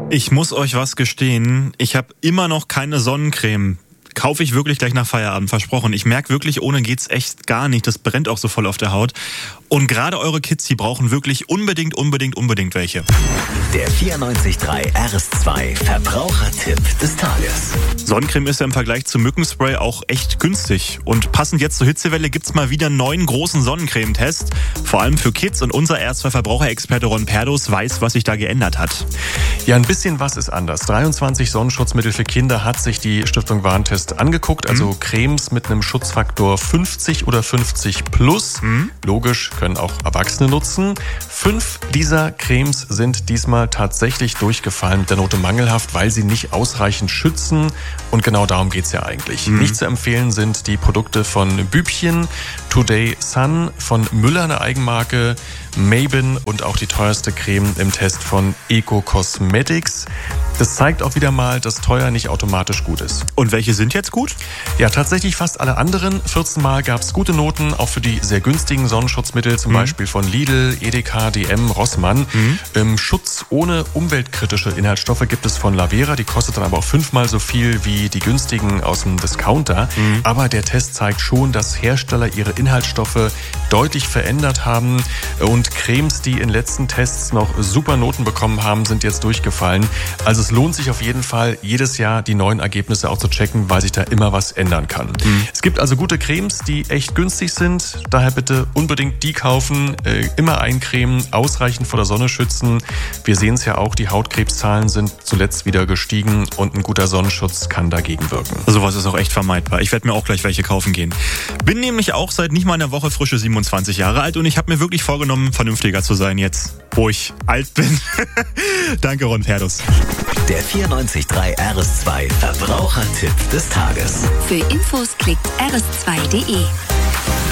Ich muss euch was gestehen, ich habe immer noch keine Sonnencreme. Kaufe ich wirklich gleich nach Feierabend, versprochen. Ich merke wirklich, ohne geht's echt gar nicht. Das brennt auch so voll auf der Haut. Und gerade eure Kids, die brauchen wirklich unbedingt welche. Der 94.3 RS2 Verbrauchertipp des Tages. Sonnencreme ist ja im Vergleich zu Mückenspray auch echt günstig. Und passend jetzt zur Hitzewelle gibt's mal wieder einen neuen großen Sonnencremetest. Vor allem für Kids, und unser RS2-Verbraucherexperte Ron Perdus weiß, was sich da geändert hat. Ja, ein bisschen was ist anders. 23 Sonnenschutzmittel für Kinder hat sich die Stiftung Warentest angeguckt. Also Cremes mit einem Schutzfaktor 50 oder 50 plus. Logisch, können auch Erwachsene nutzen. 5 dieser Cremes sind diesmal tatsächlich durchgefallen mit der Note mangelhaft, weil sie nicht ausreichend schützen. Und genau darum geht's ja eigentlich. Nicht zu empfehlen sind die Produkte von Bübchen, Today Sun, von Müller, eine Eigenmarke, Mabin und auch die teuerste Creme im Test von Eco Cosmetics. Das zeigt auch wieder mal, dass teuer nicht automatisch gut ist. Und welche sind jetzt gut? Ja, tatsächlich fast alle anderen. 14 Mal gab es gute Noten, auch für die sehr günstigen Sonnenschutzmittel, zum Beispiel von Lidl, Edeka, DM, Rossmann. Schutz ohne umweltkritische Inhaltsstoffe gibt es von Lavera. Die kostet dann aber auch 5-mal so viel wie die günstigen aus dem Discounter. Aber der Test zeigt schon, dass Hersteller ihre Inhaltsstoffe deutlich verändert haben. Und Cremes, die in letzten Tests noch super Noten bekommen haben, sind jetzt durchgefallen. Also es lohnt sich auf jeden Fall, jedes Jahr die neuen Ergebnisse auch zu checken, weil sich da immer was ändern kann. Es gibt also gute Cremes, die echt günstig sind. Daher bitte unbedingt die kaufen. Immer eincremen, ausreichend vor der Sonne schützen. Wir sehen es ja auch, die Hautkrebszahlen sind zuletzt wieder gestiegen und ein guter Sonnenschutz kann dagegen wirken. Sowas ist auch echt vermeidbar. Ich werde mir auch gleich welche kaufen gehen. Bin nämlich auch seit nicht mal einer Woche frische 27 Jahre alt und ich habe mir wirklich vorgenommen, vernünftiger zu sein jetzt, wo ich alt bin. Danke, Ron Perdus. Der 94.3 RS2 Verbrauchertipp des Tages. Für Infos klickt rs2.de.